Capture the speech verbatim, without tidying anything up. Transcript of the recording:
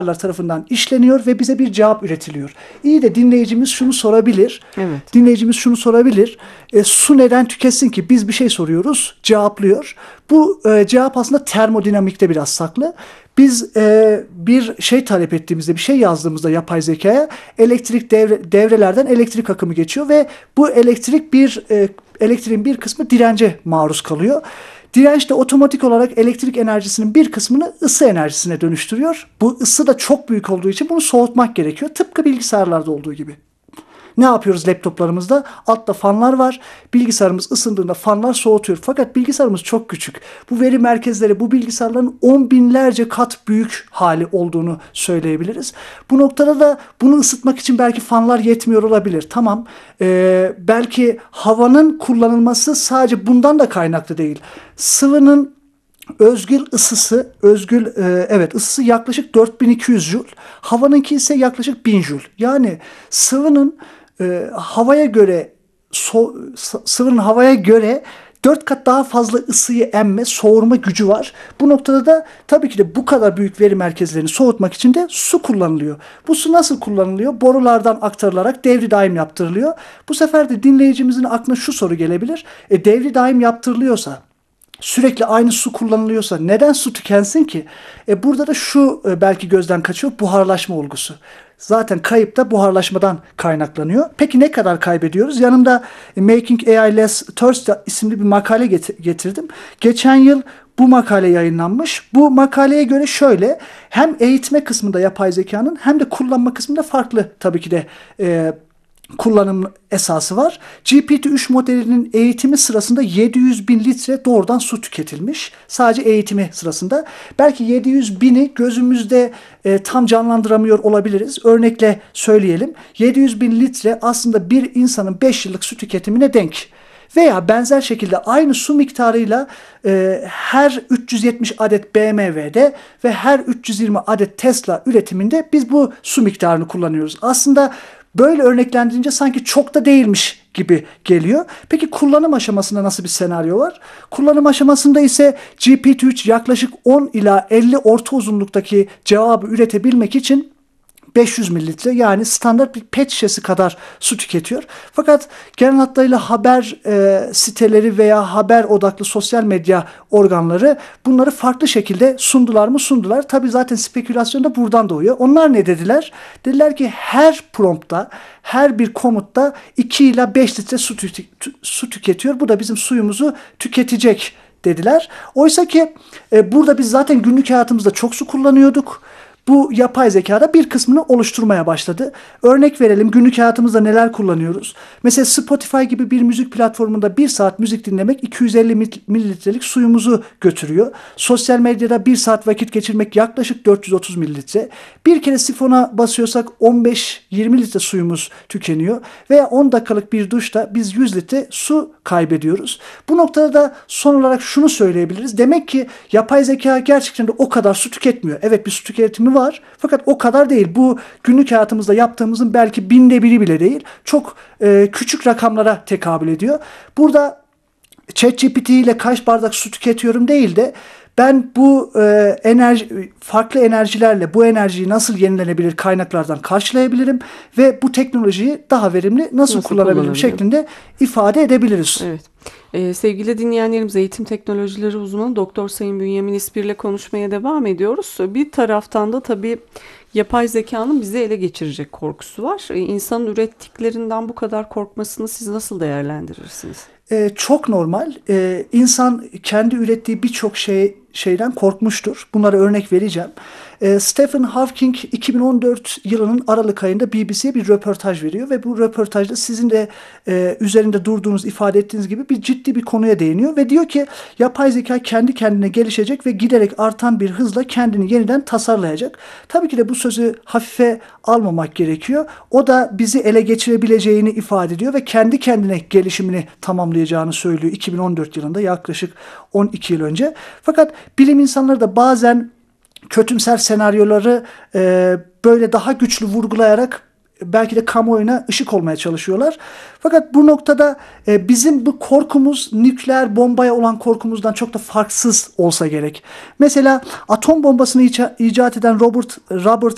tarafından işleniyor ve bize bir cevap üretiliyor. İyi de dinleyicimiz şunu sorabilir. Evet. Dinleyicimiz şunu sorabilir. E, su neden tüketsin ki? Biz bir şey soruyoruz, cevaplıyor. Bu e, cevap aslında termodinamikte biraz saklı. Biz e, bir şey talep ettiğimizde, bir şey yazdığımızda yapay zekaya elektrik devre, devrelerden elektrik akımı geçiyor ve bu elektrik bir e, elektriğin bir kısmı dirence maruz kalıyor. Direnç de otomatik olarak elektrik enerjisinin bir kısmını ısı enerjisine dönüştürüyor. Bu ısı da çok büyük olduğu için bunu soğutmak gerekiyor. Tıpkı bilgisayarlarda olduğu gibi. Ne yapıyoruz laptoplarımızda? Altta fanlar var. Bilgisayarımız ısındığında fanlar soğutuyor. Fakat bilgisayarımız çok küçük. Bu veri merkezleri bu bilgisayarların on binlerce kat büyük hali olduğunu söyleyebiliriz. Bu noktada da bunu ısıtmak için belki fanlar yetmiyor olabilir. Tamam. Ee, belki havanın kullanılması sadece bundan da kaynaklı değil. Sıvının özgül ısısı, özgül e, evet ısısı yaklaşık dört bin iki yüz joule. Havanınki ise yaklaşık bin joule. Yani sıvının e, havaya göre so, sıvının havaya göre dört kat daha fazla ısıyı emme, soğurma gücü var. Bu noktada da tabii ki de bu kadar büyük veri merkezlerini soğutmak için de su kullanılıyor. Bu su nasıl kullanılıyor? Borulardan aktarılarak devri daim yaptırılıyor. Bu sefer de dinleyicimizin aklına şu soru gelebilir. E, devri daim yaptırılıyorsa, sürekli aynı su kullanılıyorsa neden su tükensin ki? E burada da şu e, belki gözden kaçıyor, buharlaşma olgusu. Zaten kayıp da buharlaşmadan kaynaklanıyor. Peki ne kadar kaybediyoruz? Yanımda e, Making A I Less Thirst isimli bir makale get- getirdim. Geçen yıl bu makale yayınlanmış. Bu makaleye göre şöyle, hem eğitme kısmında yapay zekanın hem de kullanma kısmında farklı tabii ki de e, kullanım esası var. G P T üç modelinin eğitimi sırasında yedi yüz bin litre doğrudan su tüketilmiş. Sadece eğitimi sırasında. Belki yedi yüz bini gözümüzde e, tam canlandıramıyor olabiliriz. Örnekle söyleyelim. yedi yüz bin litre aslında bir insanın beş yıllık su tüketimine denk. Veya benzer şekilde aynı su miktarıyla e, her üç yüz yetmiş adet B M W'de ve her üç yüz yirmi adet Tesla üretiminde biz bu su miktarını kullanıyoruz. Aslında böyle örneklendirince sanki çok da değilmiş gibi geliyor. Peki kullanım aşamasında nasıl bir senaryo var? Kullanım aşamasında ise G P T üç yaklaşık on ila elli orta uzunluktaki cevabı üretebilmek için beş yüz mililitre yani standart bir pet şişesi kadar su tüketiyor. Fakat genel hatlarıyla haber e, siteleri veya haber odaklı sosyal medya organları bunları farklı şekilde sundular mı sundular. Tabii zaten spekülasyon da buradan doğuyor. Onlar ne dediler? Dediler ki her promptta, her bir komutta iki ila beş litre su, tü- su tüketiyor. Bu da bizim suyumuzu tüketecek dediler. Oysa ki e, burada biz zaten günlük hayatımızda çok su kullanıyorduk. Bu yapay zekada bir kısmını oluşturmaya başladı. Örnek verelim, günlük hayatımızda neler kullanıyoruz? Mesela Spotify gibi bir müzik platformunda bir saat müzik dinlemek iki yüz elli mililitrelik suyumuzu götürüyor. Sosyal medyada bir saat vakit geçirmek yaklaşık dört yüz otuz mililitre. Bir kere sifona basıyorsak on beş yirmi litre suyumuz tükeniyor. Veya on dakikalık bir duşta biz yüz litre su kaybediyoruz. Bu noktada da son olarak şunu söyleyebiliriz. Demek ki yapay zeka gerçekten de o kadar su tüketmiyor. Evet, bir su tüketimi var. Fakat o kadar değil. Bu günlük hayatımızda yaptığımızın belki binde biri bile değil. Çok e, küçük rakamlara tekabül ediyor. Burada ChatGPT ile kaç bardak su tüketiyorum değil de ben bu e, enerji farklı enerjilerle bu enerjiyi nasıl yenilenebilir kaynaklardan karşılayabilirim ve bu teknolojiyi daha verimli nasıl, nasıl kullanabilirim şeklinde ifade edebiliriz. Evet. Ee, sevgili dinleyenlerimiz, eğitim teknolojileri uzmanı Doktor Sayın Bünyamin İspir ile konuşmaya devam ediyoruz. Bir taraftan da tabii yapay zekanın bizi ele geçirecek korkusu var. Ee, insanın ürettiklerinden bu kadar korkmasını siz nasıl değerlendirirsiniz? Ee, çok normal. Ee, insan kendi ürettiği birçok şey şeyden korkmuştur. Bunlara örnek vereceğim. Ee, Stephen Hawking iki bin on dört yılının Aralık ayında B B C'ye bir röportaj veriyor ve bu röportajda sizin de e, üzerinde durduğunuz, ifade ettiğiniz gibi bir ciddi bir konuya değiniyor ve diyor ki yapay zeka kendi kendine gelişecek ve giderek artan bir hızla kendini yeniden tasarlayacak. Tabii ki de bu sözü hafife almamak gerekiyor. O da bizi ele geçirebileceğini ifade ediyor ve kendi kendine gelişimini tamamlayacağını söylüyor iki bin on dört yılında, yaklaşık on iki yıl önce. Fakat bilim insanları da bazen kötümser senaryoları e, böyle daha güçlü vurgulayarak belki de kamuoyuna ışık olmaya çalışıyorlar. Fakat bu noktada e, bizim bu korkumuz nükleer bombaya olan korkumuzdan çok da farksız olsa gerek. Mesela atom bombasını ica, icat eden Robert Robert